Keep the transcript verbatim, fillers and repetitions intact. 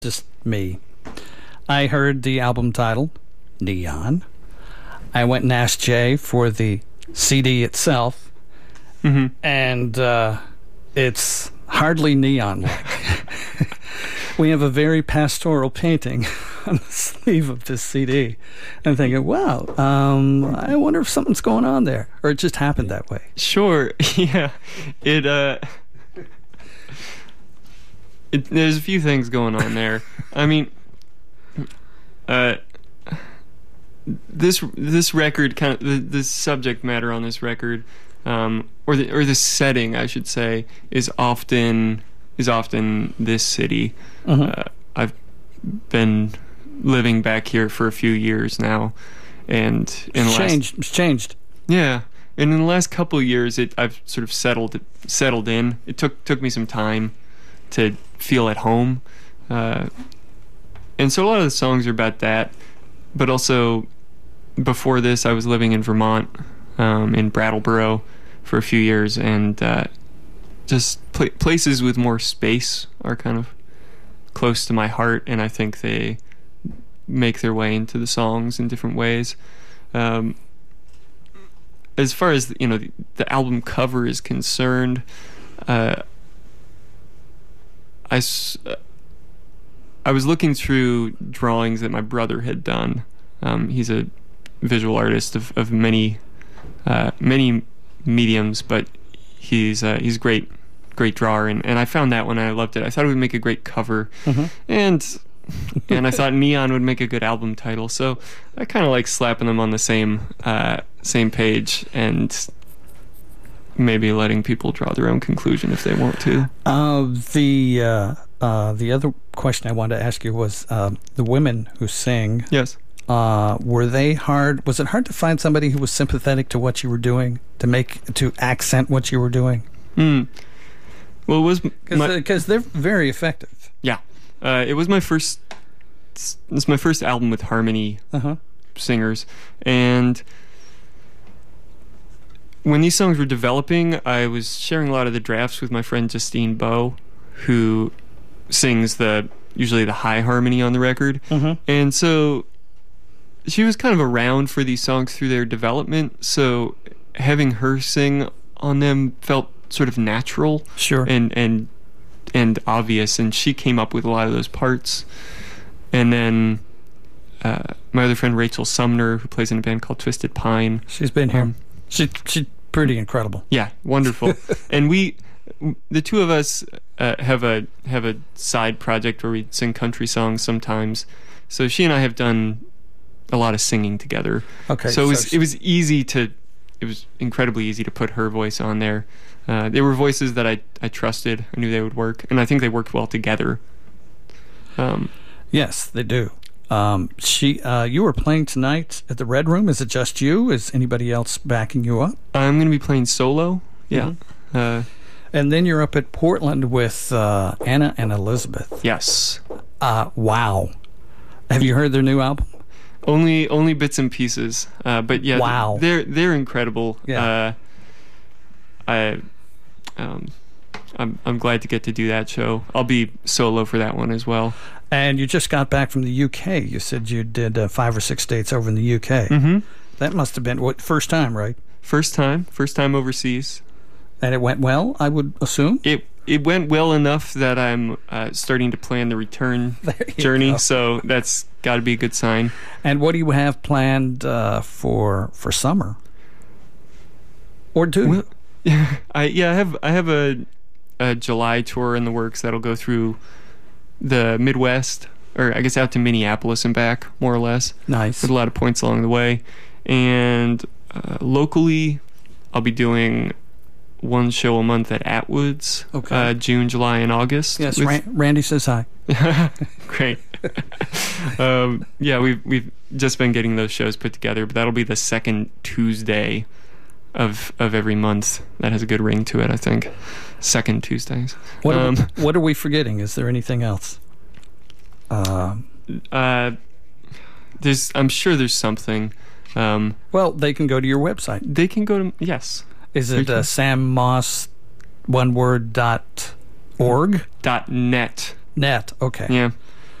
just me. I heard the album title, Neon. I went and asked Jay for the C D itself, mm-hmm. and uh, it's hardly neon-like. We have a very pastoral painting on the sleeve of this C D. I'm thinking, wow, um, I wonder if something's going on there, or it just happened that way. Sure, yeah. It, uh... It, there's a few things going on there. I mean, uh, this this record kind of the, the subject matter on this record, um, or the or the setting, I should say, is often is often this city. Mm-hmm. Uh, I've been living back here for a few years now, and in it's the changed. Last, it's changed. Yeah, and in the last couple of years, it I've sort of settled settled in. It took took me some time to feel at home, uh, and so a lot of the songs are about that. But also, before this, I was living in Vermont, um, in Brattleboro, for a few years, and uh, just pl- places with more space are kind of close to my heart, and I think they make their way into the songs in different ways. Um, as far as you know, the, the album cover is concerned, uh, I, I was looking through drawings that my brother had done. Um, he's a visual artist of, of many uh, many mediums, but he's uh, he's a great great drawer, and, and I found that one and I loved it. I thought it would make a great cover, mm-hmm. and and I thought Neon would make a good album title. So I kind of like slapping them on the same uh, same page and maybe letting people draw their own conclusion if they want to. Uh, the uh, uh, the other question I wanted to ask you was uh, the women who sing. Yes. Uh, were they hard? Was it hard to find somebody who was sympathetic to what you were doing, to make to accent what you were doing? Mm. Well, it was because they're very effective. Yeah, uh, it was my first. It's my first album with harmony uh-huh. singers, and when these songs were developing, I was sharing a lot of the drafts with my friend Justine Bowe, who sings the usually the high harmony on the record. Mm-hmm. And so she was kind of around for these songs through their development, so having her sing on them felt sort of natural, sure, and and and obvious, and she came up with a lot of those parts. And then uh, my other friend Rachel Sumner, who plays in a band called Twisted Pine, she's been here. Um, She she's pretty incredible. Yeah, wonderful. And we, the two of us, uh, have a have a side project where we sing country songs sometimes. So she and I have done a lot of singing together. Okay. So it was so it was easy to, it was incredibly easy to put her voice on there. Uh, they were voices that I I trusted. I knew they would work, and I think they worked well together. Um, yes, they do. Um, she, uh, you were playing tonight at the Red Room. Is it just you? Is anybody else backing you up? I'm going to be playing solo. Yeah. Mm-hmm. Uh, and then you're up at Portland with uh, Anna and Elizabeth. Yes. Uh, wow. Have you heard their new album? Only, only bits and pieces. Uh, but yeah, wow. they're they're incredible. Yeah. Uh, I, um, I'm I'm glad to get to do that show. I'll be solo for that one as well. And you just got back from the U K. You said you did uh, five or six dates over in the U K. Mm-hmm. That must have been what first time, right? First time, first time overseas. And it went well, I would assume. It it went well enough that I'm uh, starting to plan the return journey. Go. So that's got to be a good sign. And what do you have planned uh, for for summer? Or do well, yeah, I yeah I have I have a, a July tour in the works that'll go through the Midwest, or I guess out to Minneapolis and back, more or less. Nice. With a lot of points along the way. And uh, locally, I'll be doing one show a month at Atwoods. Okay. Uh, June, July, and August. Yes, with... Ran- Randy says hi. Great. um, yeah, we've we've just been getting those shows put together, but that'll be the second Tuesday of of every month. That has a good ring to it, I think. Second Tuesdays. What, um, are, we, what are we forgetting? Is there anything else? Uh, uh, there's, I'm sure there's something. Um, well, they can go to your website. They can go to, yes. Is it uh, Sam Moss, one word, dot org? Dot net. Net, okay. Yeah.